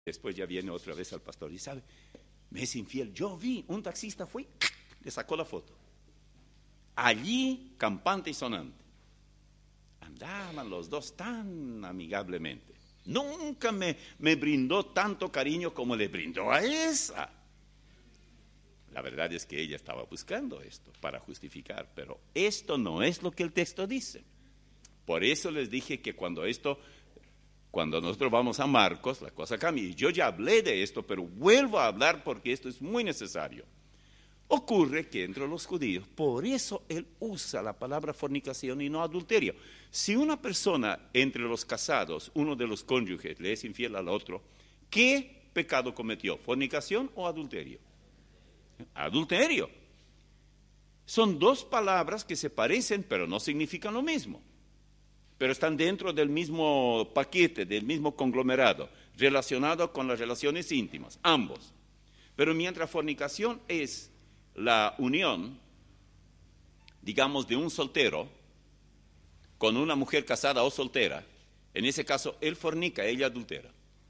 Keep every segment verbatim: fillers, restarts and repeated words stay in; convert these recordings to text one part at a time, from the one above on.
Después ya viene otra vez al pastor y sabe, me es infiel. Yo vi, un taxista fue, le sacó la foto. Allí, campante y sonante. Andaban los dos tan amigablemente. Nunca me, me brindó tanto cariño como le brindó a esa. La verdad es que ella estaba buscando esto para justificar, pero esto no es lo que el texto dice. Por eso les dije que cuando esto, cuando nosotros vamos a Marcos, la cosa cambia. Y yo ya hablé de esto, pero vuelvo a hablar porque esto es muy necesario. Ocurre que entre los judíos, por eso él usa la palabra fornicación y no adulterio. Si una persona entre los casados, uno de los cónyuges, le es infiel al otro, ¿qué pecado cometió? ¿Fornicación o adulterio? Adulterio. Son dos palabras que se parecen, pero no significan lo mismo. Pero están dentro del mismo paquete, del mismo conglomerado, relacionado con las relaciones íntimas, ambos. Pero mientras fornicación es la unión, digamos, de un soltero con una mujer casada o soltera, en ese caso él fornica, ella adultera.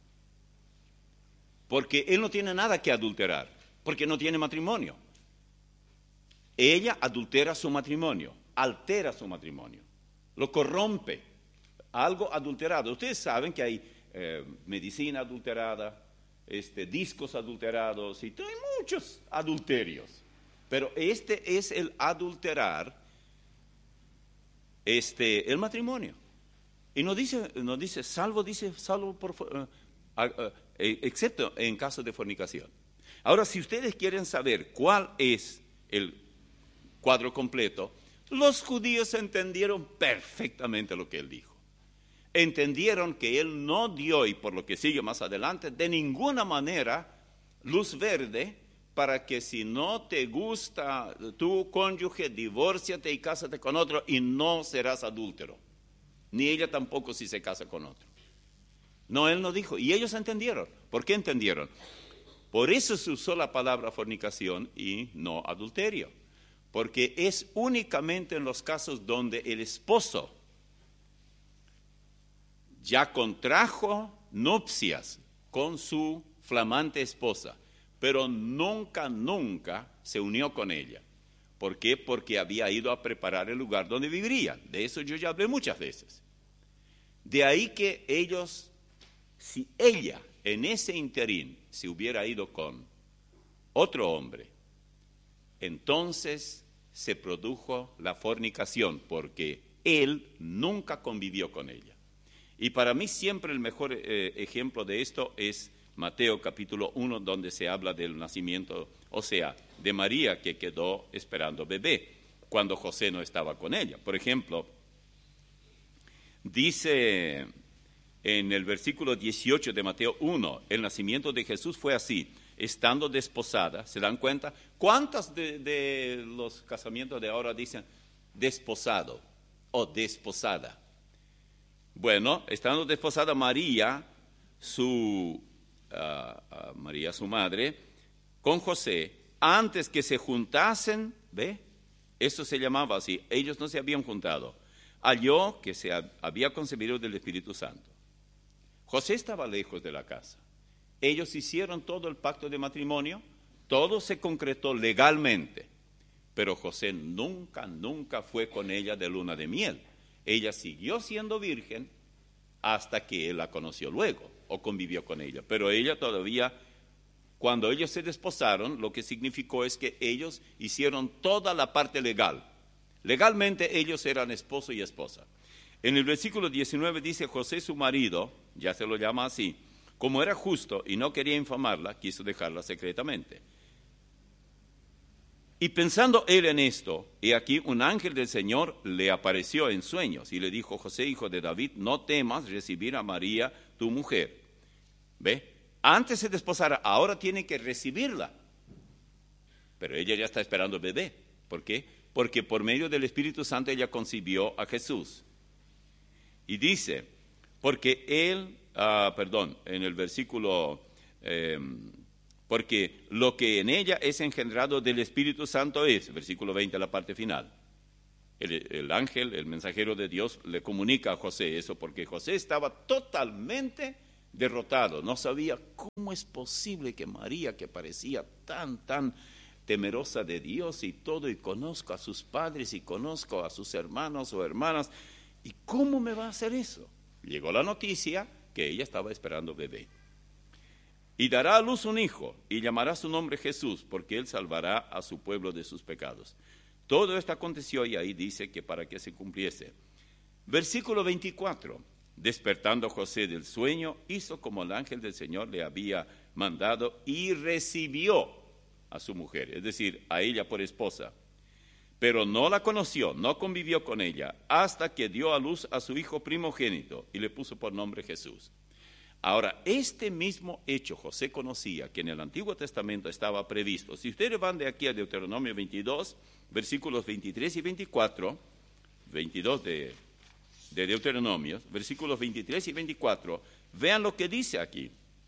Porque él no tiene nada que adulterar, porque no tiene matrimonio. Ella adultera su matrimonio, altera su matrimonio, lo corrompe, algo adulterado. Ustedes saben que hay eh, medicina adulterada, este, discos adulterados, y hay muchos adulterios. Pero este es el adulterar este, el matrimonio. Y no dice, no dice salvo, dice salvo por, uh, uh, uh, excepto en caso de fornicación. Ahora, si ustedes quieren saber cuál es el cuadro completo, los judíos entendieron perfectamente lo que él dijo. Entendieron que él no dio, y por lo que sigue más adelante, de ninguna manera luz verde para que si no te gusta tu cónyuge, divórciate y cásate con otro y no serás adúltero. Ni ella tampoco si se casa con otro. No, él no dijo. Y ellos entendieron. ¿Por qué entendieron? Por eso se usó la palabra fornicación y no adulterio. Porque es únicamente en los casos donde el esposo ya contrajo nupcias con su flamante esposa, pero nunca, nunca se unió con ella. ¿Por qué? Porque había ido a preparar el lugar donde vivirían. De eso yo ya hablé muchas veces. De ahí que ellos, si ella en ese interín se hubiera ido con otro hombre, entonces se produjo la fornicación, porque él nunca convivió con ella. Y para mí siempre el mejor eh, ejemplo de esto es Mateo capítulo uno, donde se habla del nacimiento, o sea, de María que quedó esperando bebé cuando José no estaba con ella. Por ejemplo, dice en el versículo dieciocho de Mateo uno, el nacimiento de Jesús fue así, estando desposada. ¿Se dan cuenta? ¿Cuántos de, de los casamientos de ahora dicen desposado o desposada? Bueno, estando desposada María, su uh, uh, María su madre, con José, antes que se juntasen, ¿ve? Eso se llamaba así, ellos no se habían juntado. Halló que se había concebido del Espíritu Santo. José estaba lejos de la casa. Ellos hicieron todo el pacto de matrimonio, todo se concretó legalmente, pero José nunca, nunca fue con ella de luna de miel. Ella siguió siendo virgen hasta que él la conoció luego o convivió con ella. Pero ella todavía, cuando ellos se desposaron, lo que significó es que ellos hicieron toda la parte legal. Legalmente ellos eran esposo y esposa. En el versículo diecinueve dice, José su marido, ya se lo llama así, como era justo y no quería infamarla, quiso dejarla secretamente. Y pensando él en esto, he aquí un ángel del Señor le apareció en sueños y le dijo, José, hijo de David, no temas recibir a María, tu mujer. ¿Ve? Antes se desposara, ahora tiene que recibirla. Pero ella ya está esperando bebé. ¿Por qué? Porque por medio del Espíritu Santo ella concibió a Jesús. Y dice, porque él, ah, perdón, en el versículo... Eh, porque lo que en ella es engendrado del Espíritu Santo es, versículo veinte, la parte final. El, el ángel, el mensajero de Dios, le comunica a José eso, porque José estaba totalmente derrotado, no sabía cómo es posible que María, que parecía tan, tan temerosa de Dios y todo, y conozco a sus padres y conozco a sus hermanos o hermanas, ¿y cómo me va a hacer eso? Llegó la noticia que ella estaba esperando bebé. Y dará a luz un hijo, y llamará su nombre Jesús, porque él salvará a su pueblo de sus pecados. Todo esto aconteció, y ahí dice que para que se cumpliese. Versículo veinticuatro. Despertando José del sueño, hizo como el ángel del Señor le había mandado, y recibió a su mujer, es decir, a ella por esposa. Pero no la conoció, no convivió con ella, hasta que dio a luz a su hijo primogénito, y le puso por nombre Jesús. Ahora, este mismo hecho José conocía, que en el Antiguo Testamento estaba previsto. Si ustedes van de aquí a Deuteronomio veintidós, versículos veintitrés y veinticuatro, veintidós de, de Deuteronomio, versículos veintitrés y veinticuatro, vean lo que dice aquí.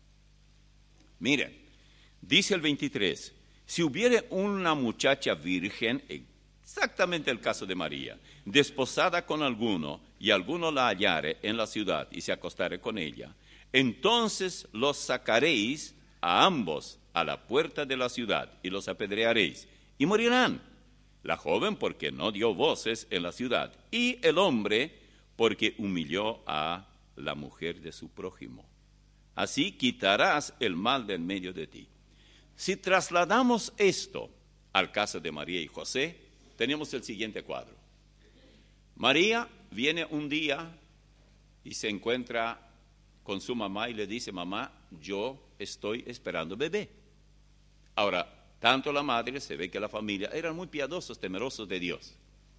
Miren, dice el veintitrés, si hubiere una muchacha virgen, exactamente el caso de María, desposada con alguno, y alguno la hallare en la ciudad y se acostare con ella, entonces los sacaréis a ambos a la puerta de la ciudad y los apedrearéis, y morirán. La joven porque no dio voces en la ciudad, y el hombre porque humilló a la mujer de su prójimo. Así quitarás el mal de en medio de ti. Si trasladamos esto al caso de María y José, tenemos el siguiente cuadro. María viene un día y se encuentra con su mamá y le dice, mamá, yo estoy esperando bebé. Ahora, tanto la madre, se ve que la familia eran muy piadosos, temerosos de Dios.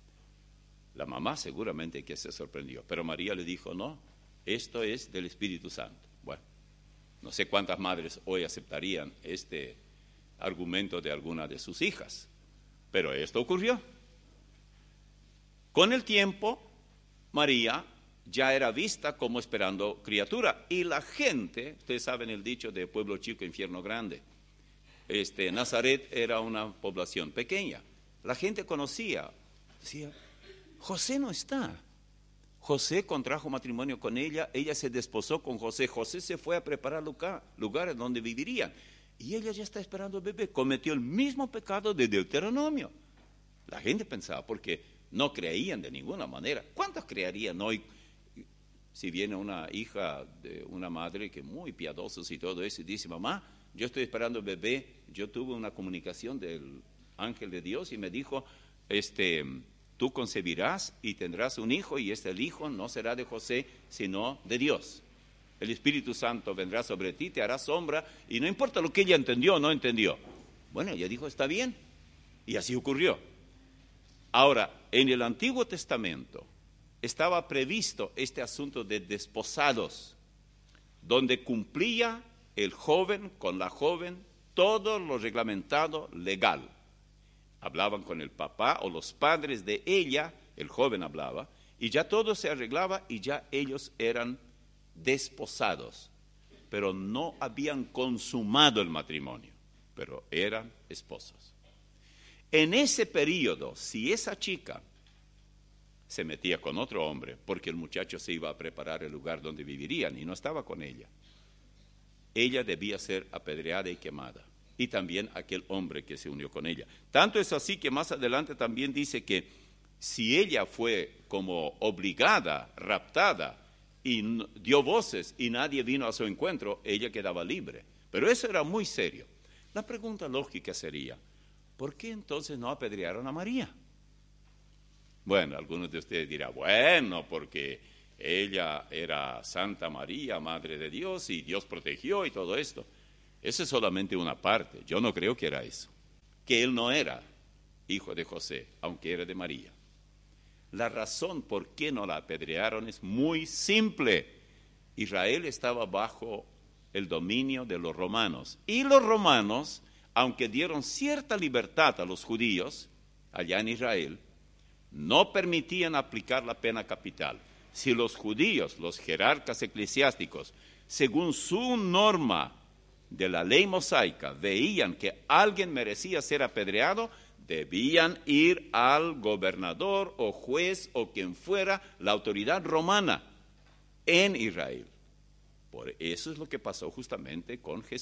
La mamá seguramente que se sorprendió, pero María le dijo, no, esto es del Espíritu Santo. Bueno, no sé cuántas madres hoy aceptarían este argumento de alguna de sus hijas, pero esto ocurrió. Con el tiempo, María ya era vista como esperando criatura. Y la gente, ustedes saben el dicho de pueblo chico, infierno grande. Este, Nazaret era una población pequeña. La gente conocía, decía, José no está. José contrajo matrimonio con ella, ella se desposó con José. José se fue a preparar lugar, lugares donde vivirían. Y ella ya está esperando bebé. Cometió el mismo pecado de Deuteronomio. La gente pensaba, porque no creían de ninguna manera. ¿Cuántos creerían hoy? Si viene una hija de una madre que muy piadosa y todo eso y dice, mamá, yo estoy esperando bebé, yo tuve una comunicación del ángel de Dios y me dijo, este, tú concebirás y tendrás un hijo y este el hijo no será de José, sino de Dios. El Espíritu Santo vendrá sobre ti, te hará sombra y no importa lo que ella entendió o no entendió. Bueno, ella dijo, está bien, y así ocurrió. Ahora, en el Antiguo Testamento, estaba previsto este asunto de desposados, donde cumplía el joven con la joven todo lo reglamentado legal. Hablaban con el papá o los padres de ella, el joven hablaba, y ya todo se arreglaba y ya ellos eran desposados, pero no habían consumado el matrimonio, pero eran esposos. En ese periodo, si esa chica se metía con otro hombre, porque el muchacho se iba a preparar el lugar donde vivirían y no estaba con ella, ella debía ser apedreada y quemada, y también aquel hombre que se unió con ella. Tanto es así que más adelante también dice que si ella fue como obligada, raptada, y dio voces y nadie vino a su encuentro, ella quedaba libre. Pero eso era muy serio. La pregunta lógica sería, ¿por qué entonces no apedrearon a María? Bueno, algunos de ustedes dirán, bueno, porque ella era Santa María, Madre de Dios, y Dios protegió y todo esto. Eso es solamente una parte. Yo no creo que era eso. Que él no era hijo de José, aunque era de María. La razón por qué no la apedrearon es muy simple. Israel estaba bajo el dominio de los romanos. Y los romanos, aunque dieron cierta libertad a los judíos allá en Israel, no permitían aplicar la pena capital. Si los judíos, los jerarcas eclesiásticos, según su norma de la ley mosaica, veían que alguien merecía ser apedreado, debían ir al gobernador o juez o quien fuera la autoridad romana en Israel. Por eso es lo que pasó justamente con Jesús.